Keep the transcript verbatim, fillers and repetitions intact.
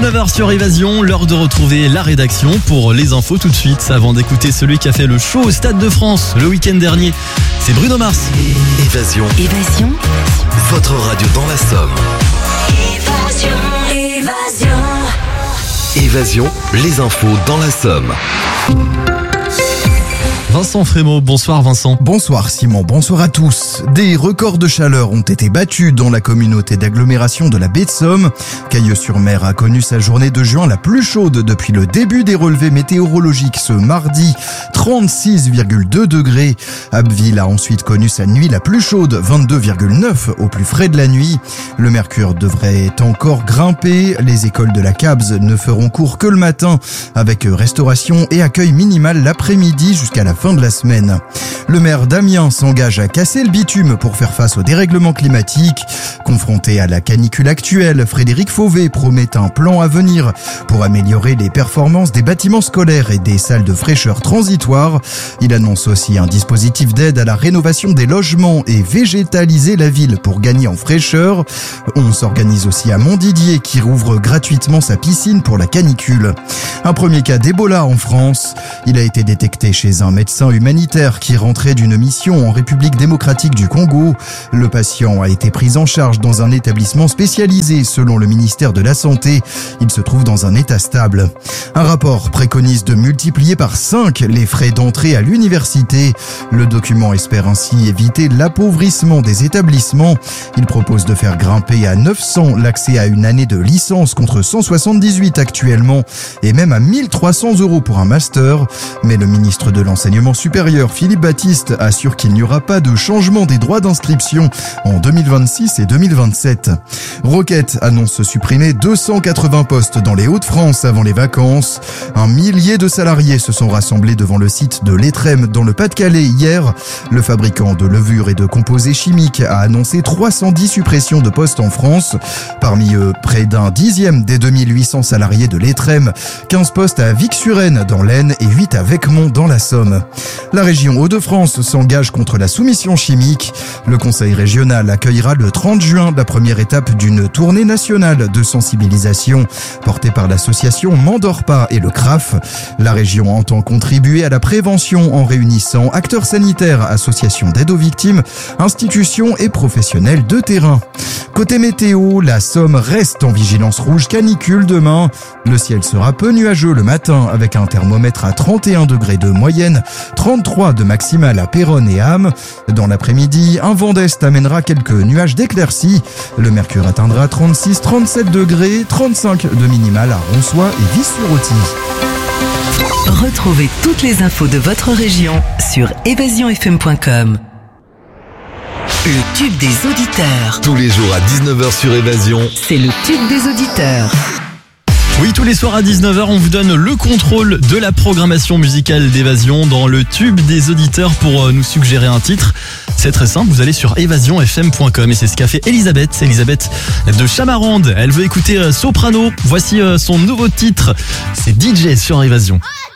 dix-neuf heures sur Évasion, l'heure de retrouver la rédaction pour les infos tout de suite. Avant d'écouter celui qui a fait le show au Stade de France le week-end dernier, c'est Bruno Mars. Évasion. Évasion. Votre radio dans la Somme. Évasion. Évasion. Évasion, les infos dans la Somme. Vincent Frémaux, bonsoir Vincent. Bonsoir Simon, bonsoir à tous. Des records de chaleur ont été battus dans la communauté d'agglomération de la baie de Somme. Cailleux-sur-Mer a connu sa journée de juin la plus chaude depuis le début des relevés météorologiques ce mardi, trente-six virgule deux degrés. Abbeville a ensuite connu sa nuit la plus chaude, vingt-deux virgule neuf au plus frais de la nuit. Le mercure devrait encore grimper. Les écoles de la C A B S ne feront cours que le matin, avec restauration et accueil minimal l'après-midi jusqu'à la fin de la semaine. Le maire d'Amiens s'engage à casser le bitume pour faire face au dérèglement climatique. Confronté à la canicule actuelle, Frédéric Fauvet promet un plan à venir pour améliorer les performances des bâtiments scolaires et des salles de fraîcheur transitoires. Il annonce aussi un dispositif d'aide à la rénovation des logements et végétaliser la ville pour gagner en fraîcheur. On s'organise aussi à Montdidier qui rouvre gratuitement sa piscine pour la canicule. Un premier cas d'Ebola en France. Il a été détecté chez un médecin humanitaire qui rentrait d'une mission en République démocratique du Congo. Le patient a été pris en charge dans un établissement spécialisé selon le ministère de la Santé. Il se trouve dans un état stable. Un rapport préconise de multiplier par cinq les frais d'entrée à l'université. Le document espère ainsi éviter l'appauvrissement des établissements. Il propose de faire grimper à neuf cents l'accès à une année de licence contre cent soixante-dix-huit actuellement et même à mille trois cents euros pour un master. Mais le ministre de l'Enseignement supérieur, Philippe Baptiste, assure qu'il n'y aura pas de changement des droits d'inscription en deux mille vingt-six et deux mille vingt-sept. Roquette annonce supprimer deux cent quatre-vingts postes dans les Hauts-de-France avant les vacances. Un millier de salariés se sont rassemblés devant le site de l'Étrem dans le Pas-de-Calais hier. Le fabricant de levures et de composés chimiques a annoncé trois cent dix suppressions de postes en France. Parmi eux, près d'un dixième des deux mille huit cents salariés de l'Étrem, quinze postes à Vic-sur-Aisne dans l'Aisne et huit à Vecmont dans la Somme. La région Hauts-de-France s'engage contre la soumission chimique. Le conseil régional accueillera le trente juin la première étape d'une tournée nationale de sensibilisation portée par l'association Mandorpa et le C R A F. La région entend contribuer à la prévention en réunissant acteurs sanitaires, associations d'aide aux victimes, institutions et professionnels de terrain. Côté météo, la Somme reste en vigilance rouge canicule demain. Le ciel sera peu nuageux le matin avec un thermomètre à trente et un degrés de moyenne, trente-trois de maximale à Péronne et Ham. Dans l'après-midi, un vent d'est amènera quelques nuages d'éclaircies. Le mercure atteindra trente-six à trente-sept degrés, trente-cinq de minimale à Ronsois et Vis-sur-Authie. Retrouvez toutes les infos de votre région sur évasion f m point com. Le tube des auditeurs. Tous les jours à dix-neuf heures sur Évasion. C'est le tube des auditeurs. Oui, tous les soirs à dix-neuf heures, on vous donne le contrôle de la programmation musicale d'Évasion dans le tube des auditeurs pour nous suggérer un titre. C'est très simple, vous allez sur évasion f m point com et c'est ce qu'a fait Elisabeth, Elisabeth de Chamarande. Elle veut écouter Soprano. Voici son nouveau titre, c'est D J sur Évasion.